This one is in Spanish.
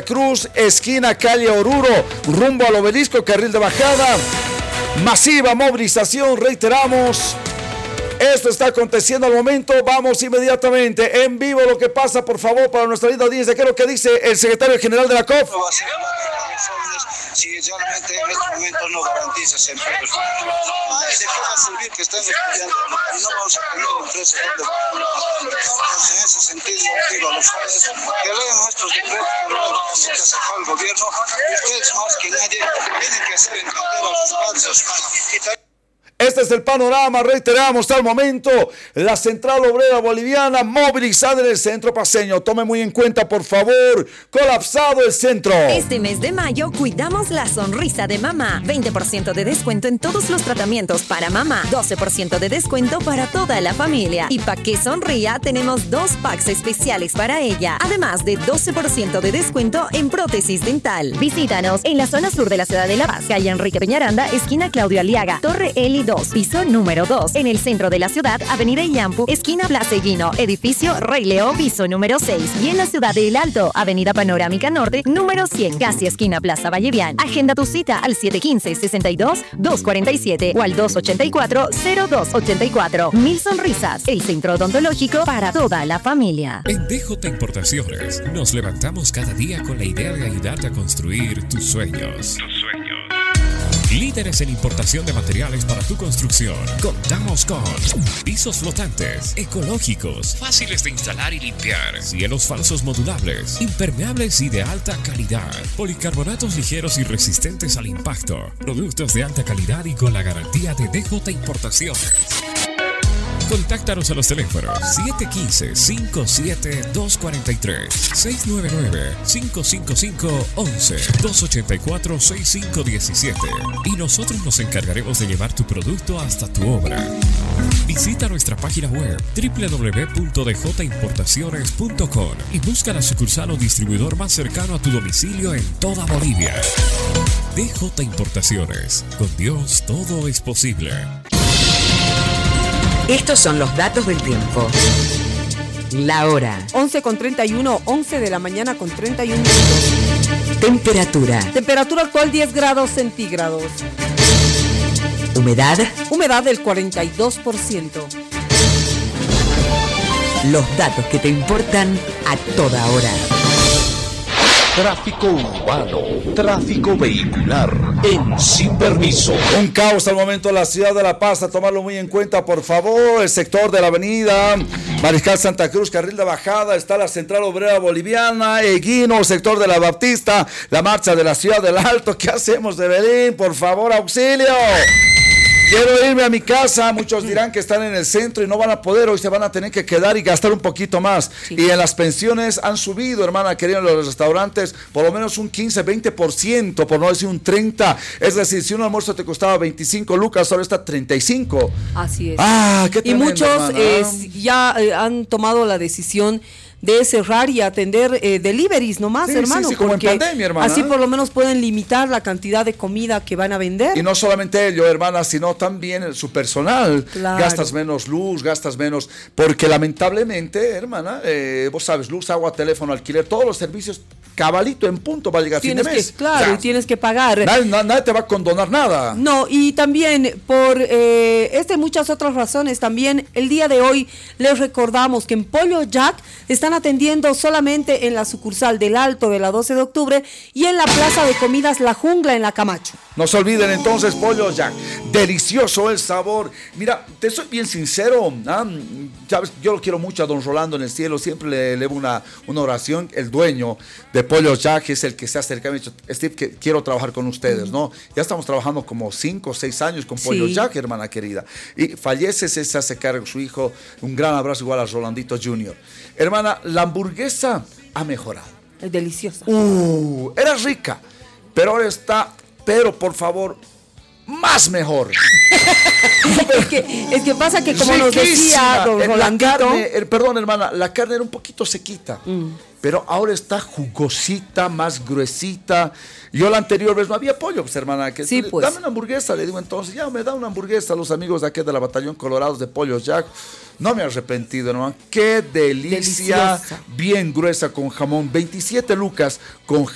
Cruz, esquina calle Oruro, rumbo al Obelisco, carril de bajada. Masiva movilización, reiteramos. Esto está aconteciendo al momento. Vamos inmediatamente en vivo lo que pasa, por favor, para nuestra linda audiencia. ¿Qué es lo que dice el secretario general de la COP? Si realmente en estos momentos no garantiza ese empleo. ¿De qué va a servir que estén estudiando y no vamos a tener empresas? Entonces, en ese sentido, digo a los jóvenes que lean nuestros decretos que ha sacado el gobierno, y ustedes más que nadie tienen que hacer entender a sus padres. Este es el panorama, reiteramos, hasta el momento, la Central Obrera Boliviana movilizada en el centro paceño. Tome muy en cuenta, por favor, colapsado el centro. Este mes de mayo cuidamos la sonrisa de mamá. 20% de descuento en todos los tratamientos para mamá. 12% de descuento para toda la familia. Y para que sonría, tenemos 2 packs especiales para ella. Además de 12% de descuento en prótesis dental. Visítanos en la zona sur de la ciudad de La Paz, calle Enrique Peñaranda, esquina Claudio Aliaga, Torre Eli 2, piso número 2, en el centro de la ciudad, avenida Illampu, esquina Plaza Higuino, edificio Rey León, piso número 6, y en la ciudad de El Alto, avenida Panorámica Norte, número 100, casi esquina Plaza Vallevián. Agenda tu cita al 715-62-247 o al 284-0284. Mil sonrisas, el centro odontológico para toda la familia. En DJ Importaciones nos levantamos cada día con la idea de ayudarte a construir tus sueños. Líderes en importación de materiales para tu construcción. Contamos con pisos flotantes, ecológicos, fáciles de instalar y limpiar, cielos falsos modulables, impermeables y de alta calidad, policarbonatos ligeros y resistentes al impacto, productos de alta calidad y con la garantía de DJ Importaciones. Contáctanos a los teléfonos 715-57-243, 699-555-11, 284-6517 y nosotros nos encargaremos de llevar tu producto hasta tu obra. Visita nuestra página web www.djimportaciones.com y busca la sucursal o distribuidor más cercano a tu domicilio en toda Bolivia. DJ Importaciones, con Dios todo es posible. Estos son los datos del tiempo. La hora. 11:31, 11 de la mañana con 31 minutos. Temperatura. Temperatura actual 10 grados centígrados. Humedad. Humedad del 42%. Los datos que te importan a toda hora. Tráfico urbano, tráfico vehicular, en Sin Permiso. Un caos al momento en la ciudad de La Paz, a tomarlo muy en cuenta, por favor. El sector de la avenida Mariscal Santa Cruz, carril de bajada, está la Central Obrera Boliviana, Eguino, sector de la Baptista, la marcha de la ciudad del Alto. ¿Qué hacemos de Belén? Por favor, auxilio. Quiero irme a mi casa. Muchos dirán que están en el centro y no van a poder. Hoy se van a tener que quedar y gastar un poquito más. Sí. Y en las pensiones han subido, hermana querida, en los restaurantes, por lo menos un 15, 20%, por no decir un 30%. Es decir, si un almuerzo te costaba 25 lucas, ahora está 35. Así es. Qué tremendo, y muchos ya han tomado la decisión de cerrar y atender deliveries nomás, sí, hermano. Sí, como en pandemia, hermana. Así por lo menos pueden limitar la cantidad de comida que van a vender. Y no solamente ello, hermana, sino también su personal. Claro. Gastas menos luz, gastas menos, porque lamentablemente, hermana, vos sabes, luz, agua, teléfono, alquiler, todos los servicios cabalito en punto para llegar a fin de mes. Claro, o sea, y tienes que pagar. Nadie te va a condonar nada. No, y también por y muchas otras razones, también el día de hoy les recordamos que en Pollo Jack están atendiendo solamente en la sucursal del Alto de la 12 de octubre y en la Plaza de Comidas La Jungla en la Camacho. No se olviden entonces, Pollo Jack. Delicioso el sabor. Mira, te soy bien sincero. ¿Sabes? Yo lo quiero mucho a don Rolando en el cielo. Siempre le elevo una oración. El dueño de Pollo Jack es el que se acerca y me ha dicho, Steve, que quiero trabajar con ustedes, ¿no? Ya estamos trabajando como 5 o 6 años con Pollo Jack, hermana querida. Y fallece, se hace cargo su hijo. Un gran abrazo igual a Rolandito Jr. Hermana, la hamburguesa ha mejorado. Es deliciosa. Era rica, pero ahora está, por favor, más mejor. es que pasa que como nos decía don Rolandito, perdón, hermana, la carne era un poquito sequita, pero ahora está jugosita, más gruesita. Yo la anterior vez no había pollo, pues, hermana, que sí, pues. Dame una hamburguesa, le digo entonces, ya me da una hamburguesa a los amigos de aquí de la Batallón Colorados de Pollo Jack. No me he arrepentido, hermano. Qué delicia. Deliciosa. Bien gruesa con jamón, 27 lucas con